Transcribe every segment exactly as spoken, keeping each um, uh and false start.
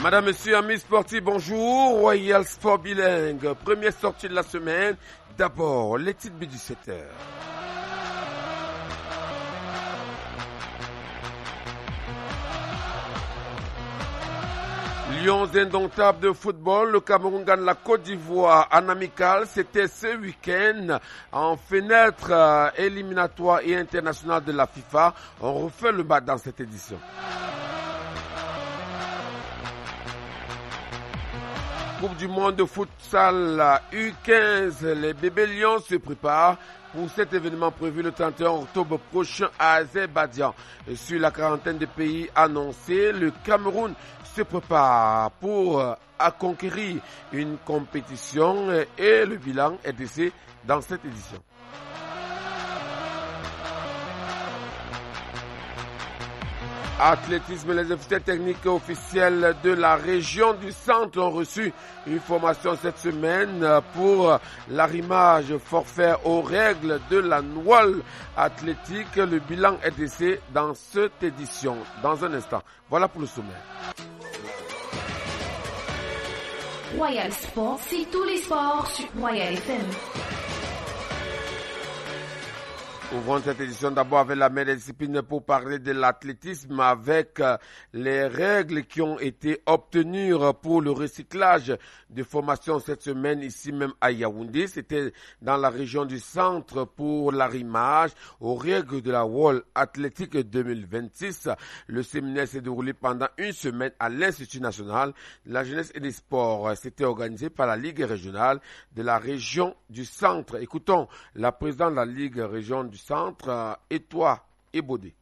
Madame, Monsieur, amis sportifs, bonjour. Royal Sport Bilingue, première sortie de la semaine. D'abord, les titres du dix-sept heures. Lions indomptables de football, le Cameroun gagne la Côte d'Ivoire en amical. C'était ce week-end en fenêtre éliminatoire et internationale de la FIFA. On refait le bas dans cette édition. Coupe du monde de futsal U quinze, les bébés Lions se préparent pour cet événement prévu le trente et un octobre prochain à Azerbaïdjan. Et sur la quarantaine de pays annoncés, le Cameroun se prépare pour à conquérir une compétition et le bilan est dressé dans cette édition. Athlétisme, les officiels techniques officiels de la région du centre ont reçu une formation cette semaine pour l'arrimage forfait aux règles de la Noual athlétique. Le bilan est dressé dans cette édition. Dans un instant, voilà pour le sommaire. Royal Sport, c'est tous les sports sur Royal F M. Ouvrons cette édition d'abord avec la main des disciplines pour parler de l'athlétisme avec les règles qui ont été obtenues pour le recyclage de formation cette semaine ici même à Yaoundé. C'était dans la région du centre pour l'arrimage aux règles de la World Athletic deux mille vingt-six. Le séminaire s'est déroulé pendant une semaine à l'Institut national de la jeunesse et des sports. C'était organisé par la Ligue régionale de la région du centre. Écoutons la présidente de la Ligue région du centre, Etoile Ebodé.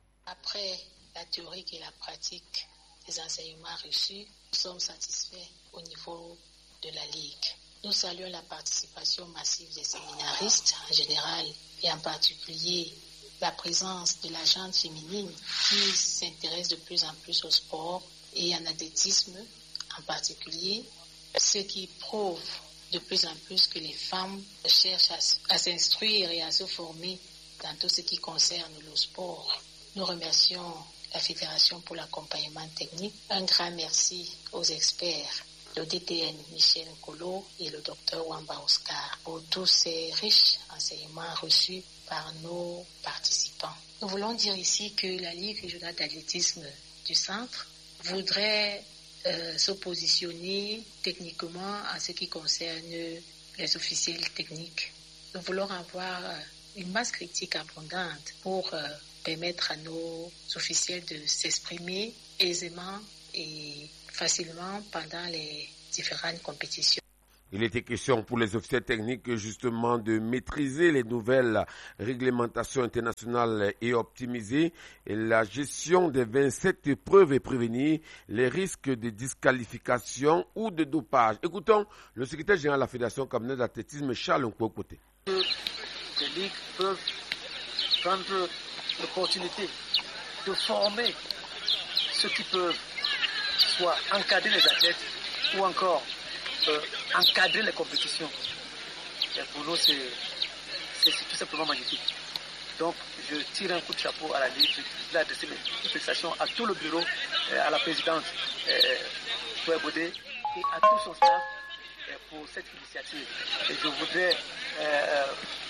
Après la théorie et la pratique des enseignements reçus, nous sommes satisfaits au niveau de la Ligue. Nous saluons la participation massive des séminaristes en général et en particulier la présence de la gente féminine qui s'intéresse de plus en plus au sport et en athlétisme en particulier, ce qui prouve de plus en plus que les femmes cherchent à, à s'instruire et à se former dans tout ce qui concerne le sport. Nous remercions la Fédération pour l'accompagnement technique. Un grand merci aux experts, le D T N Michel Nkolo et le docteur Wamba Oscar pour tous ces riches enseignements reçus par nos participants. Nous voulons dire ici que la Ligue régionale d'athlétisme du centre voudrait Euh, se positionner techniquement en ce qui concerne les officiels techniques. Nous voulons avoir une masse critique abondante pour euh, permettre à nos officiels de s'exprimer aisément et facilement pendant les différentes compétitions. Il était question pour les officiels techniques justement de maîtriser les nouvelles réglementations internationales et optimiser la gestion des vingt-sept épreuves et prévenir les risques de disqualification ou de dopage. Écoutons le secrétaire général de la Fédération camerounaise d'athlétisme, Charles Nkwo-Koté. Les ligues peuvent prendre l'opportunité de former ceux qui peuvent soit encadrer les athlètes ou encore Euh, encadrer les compétitions. Et pour nous, c'est, c'est, c'est tout simplement magnifique. Donc, je tire un coup de chapeau à la Ligue, je voudrais adresser mes félicitations à tout le bureau, euh, à la présidente Etoile Ebodé et à tout son staff euh, pour cette initiative. Et je voudrais euh,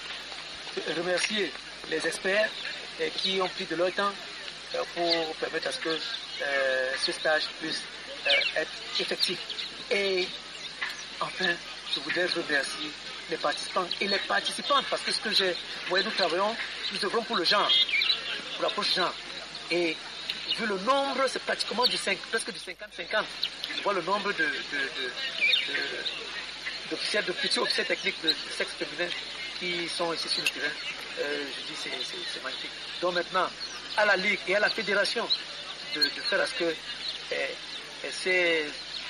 remercier les experts euh, qui ont pris de leur temps euh, pour permettre à ce que euh, ce stage puisse euh, être effectif. Et enfin, je voudrais remercier les participants et les participantes parce que ce que j'ai, vous voyez, nous travaillons, nous œuvrons pour le genre, pour l'approche genre. Et vu le nombre, c'est pratiquement du cinq, presque du cinquante cinquante. Je vois le nombre de, de, de, de, d'officiels, de petits officiels techniques de, de sexe féminin qui sont ici sur le terrain. Euh, je dis c'est, c'est, c'est magnifique. Donc maintenant, à la Ligue et à la Fédération de, de faire à ce que eh, eh, ces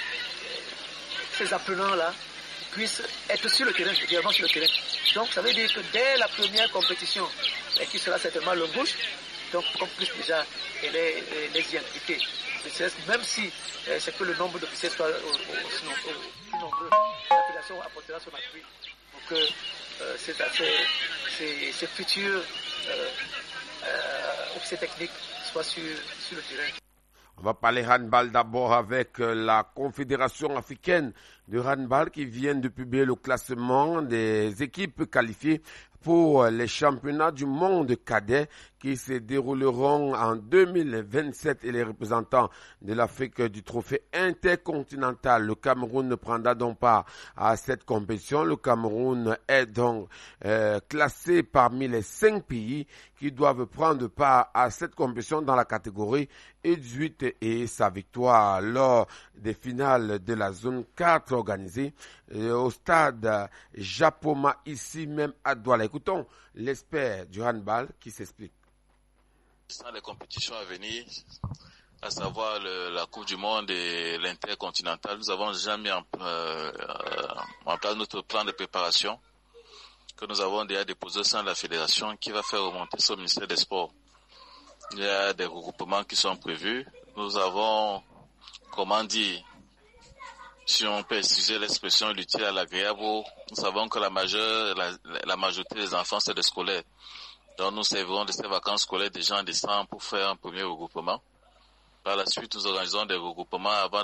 ces apprenants-là puissent être sur le terrain, régulièrement sur le terrain. Donc, ça veut dire que dès la première compétition, qui sera certainement le bouche, donc qu'on puisse déjà les, les identifier. Même si euh, c'est que le nombre d'officiers soit au, au, au, au plus nombreux, la fédération apportera son appui pour que euh, ces, ces, ces, ces futurs euh, euh, officiers techniques soient sur, sur le terrain. On va parler handball d'abord avec la Confédération africaine de handball qui vient de publier le classement des équipes qualifiées pour les championnats du monde cadet qui se dérouleront en deux mille vingt-sept et les représentants de l'Afrique du trophée intercontinental. Le Cameroun ne prendra donc pas à cette compétition. Le Cameroun est donc euh, classé parmi les cinq pays qui doivent prendre part à cette compétition dans la catégorie U dix-huit et sa victoire lors des finales de la zone quatre organisée euh, au stade Japoma ici même à Douala. Écoutons l'expert du handball qui s'explique. Dans les compétitions à venir, à savoir le, la Coupe du Monde et l'Intercontinental, nous avons déjà mis en, euh, en place notre plan de préparation que nous avons déjà déposé au sein de la fédération qui va faire remonter ça au ministère des Sports. Il y a des regroupements qui sont prévus. Nous avons, comment dire, si on peut exiger l'expression l'utile à l'agréable, nous savons que la majeure, la, la majorité des enfants c'est des scolaires. Donc nous servirons de ces vacances scolaires déjà en décembre pour faire un premier regroupement. Par la suite, nous organisons des regroupements avant